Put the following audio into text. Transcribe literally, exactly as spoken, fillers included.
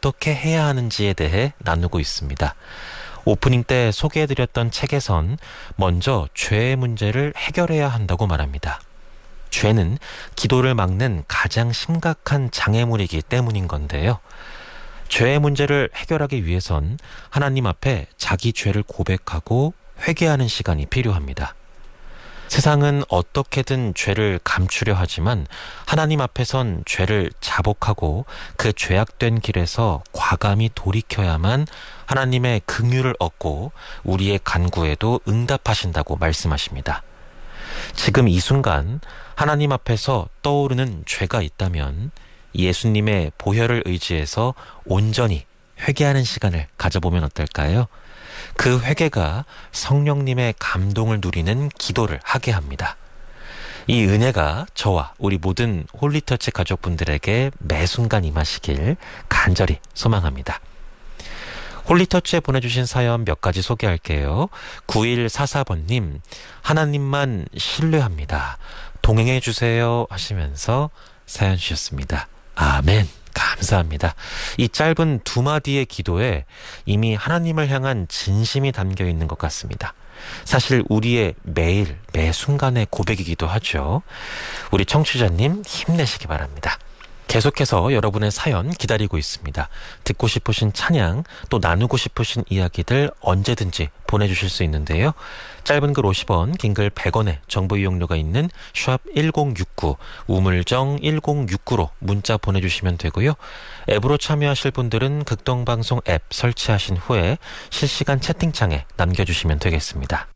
어떻게 해야 하는지에 대해 나누고 있습니다. 오프닝 때 소개해드렸던 책에선 먼저 죄의 문제를 해결해야 한다고 말합니다. 죄는 기도를 막는 가장 심각한 장애물이기 때문인 건데요. 죄의 문제를 해결하기 위해선 하나님 앞에 자기 죄를 고백하고 회개하는 시간이 필요합니다. 세상은 어떻게든 죄를 감추려 하지만 하나님 앞에선 죄를 자복하고 그 죄악된 길에서 과감히 돌이켜야만 하나님의 긍휼을 얻고 우리의 간구에도 응답하신다고 말씀하십니다. 지금 이 순간 하나님 앞에서 떠오르는 죄가 있다면 예수님의 보혈을 의지해서 온전히 회개하는 시간을 가져보면 어떨까요? 그 회개가 성령님의 감동을 누리는 기도를 하게 합니다. 이 은혜가 저와 우리 모든 홀리터치 가족분들에게 매 순간 임하시길 간절히 소망합니다. 홀리터치에 보내주신 사연 몇 가지 소개할게요. 구일사사 번님, 하나님만 신뢰합니다. 동행해 주세요 하시면서 사연 주셨습니다. 아멘. 감사합니다. 이 짧은 두 마디의 기도에 이미 하나님을 향한 진심이 담겨 있는 것 같습니다. 사실 우리의 매일 매 순간의 고백이기도 하죠. 우리 청취자님 힘내시기 바랍니다. 계속해서 여러분의 사연 기다리고 있습니다. 듣고 싶으신 찬양, 또 나누고 싶으신 이야기들 언제든지 보내주실 수 있는데요. 짧은 글 오십 원, 긴 글 백 원의 정보 이용료가 있는 샵 일공육구, 우물정 일공육구로 문자 보내주시면 되고요. 앱으로 참여하실 분들은 극동방송 앱 설치하신 후에 실시간 채팅창에 남겨주시면 되겠습니다.